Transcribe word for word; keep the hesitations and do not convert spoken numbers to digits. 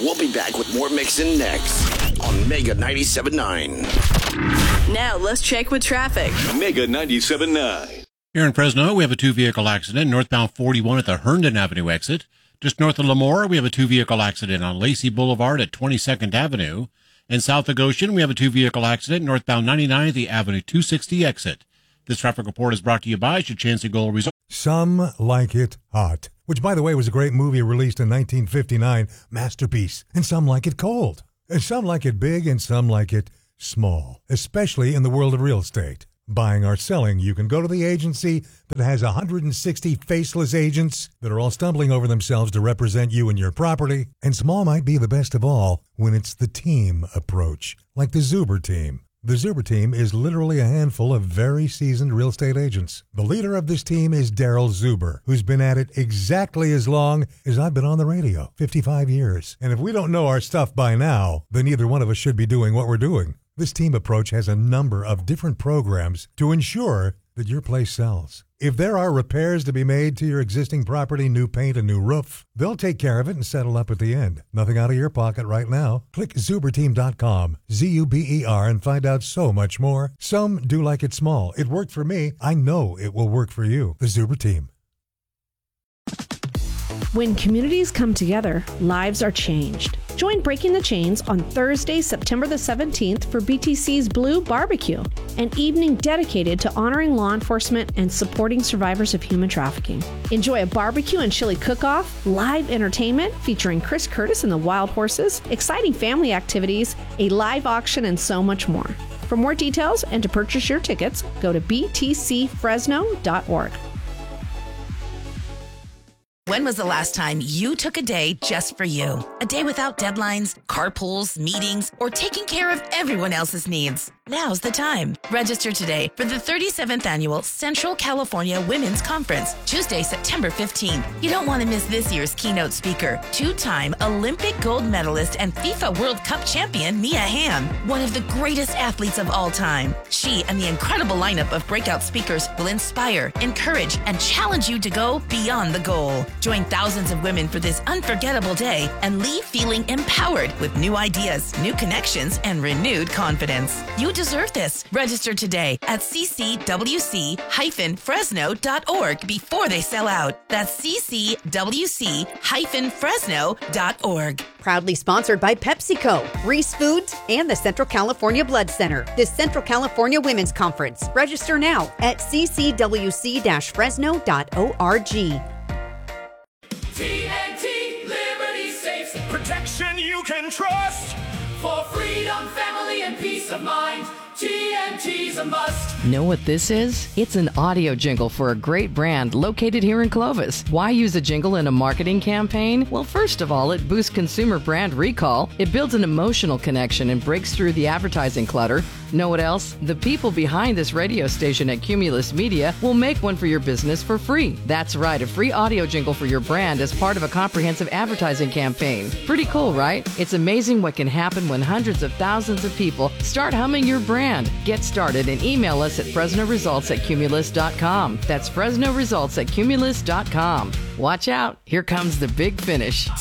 We'll be back with more Mixin' next on Mega ninety-seven point nine. Now let's check with traffic. Mega ninety-seven point nine. Here in Fresno, we have a two-vehicle accident northbound forty-one at the Herndon Avenue exit. Just north of Lemoore, we have a two-vehicle accident on Lacey Boulevard at twenty-second Avenue. In south of Goshen, we have a two-vehicle accident northbound ninety-nine at the Avenue two sixty exit. This traffic report is brought to you by Chachansey Gold Resort. Some Like It Hot, which, by the way, was a great movie released in nineteen fifty-nine, masterpiece. And some like it cold. And some like it big, and some like it small, especially in the world of real estate. Buying or selling, you can go to the agency that has one hundred sixty faceless agents that are all stumbling over themselves to represent you and your property. And small might be the best of all when it's the team approach, like the Zuber team. The Zuber team is literally a handful of very seasoned real estate agents. The leader of this team is Daryl Zuber, who's been at it exactly as long as I've been on the radio, fifty-five years. And if we don't know our stuff by now, then neither one of us should be doing what we're doing. This team approach has a number of different programs to ensure that your place sells. If there are repairs to be made to your existing property, new paint, a new roof, they'll take care of it and settle up at the end. Nothing out of your pocket right now. Click Zuber Team dot com, Z U B E R, and find out so much more. Some do like it small. It worked for me. I know it will work for you. The Zuber Team. When communities come together, lives are changed. Join Breaking the Chains on Thursday, September the seventeenth for B T C's Blue Barbecue, an evening dedicated to honoring law enforcement and supporting survivors of human trafficking. Enjoy a barbecue and chili cook-off, live entertainment featuring Chris Curtis and the Wild Horses, exciting family activities, a live auction, and so much more. For more details and to purchase your tickets, go to b t c fresno dot org. When was the last time you took a day just for you? A day without deadlines, carpools, meetings, or taking care of everyone else's needs? Now's the time. Register today for the thirty-seventh Annual Central California Women's Conference, Tuesday, September fifteenth. You don't want to miss this year's keynote speaker, two-time Olympic gold medalist and FIFA World Cup champion Mia Hamm, one of the greatest athletes of all time. She and the incredible lineup of breakout speakers will inspire, encourage, and challenge you to go beyond the goal. Join thousands of women for this unforgettable day and leave feeling empowered with new ideas, new connections, and renewed confidence. You deserve this. Register today at c c w c dash fresno dot org before they sell out. That's c c w c dash fresno dot org. Proudly sponsored by PepsiCo, Reese Foods, and the Central California Blood Center. The Central California Women's Conference. Register now at c c w c dash fresno dot org. T N T Liberty Safes, protection you can trust. For freedom, family, and peace of mind, T N T's a must. Know what this is? It's an audio jingle for a great brand located here in Clovis. Why use a jingle in a marketing campaign? Well, first of all, it boosts consumer brand recall. It builds an emotional connection and breaks through the advertising clutter. Know what else? The people behind this radio station at Cumulus Media will make one for your business for free. That's right, a free audio jingle for your brand as part of a comprehensive advertising campaign. Pretty cool, right? It's amazing what can happen when hundreds of thousands of people start humming your brand. Get started and email us at fresno results at cumulus dot com. That's fresno results at cumulus dot com. Watch out, here comes the big finish.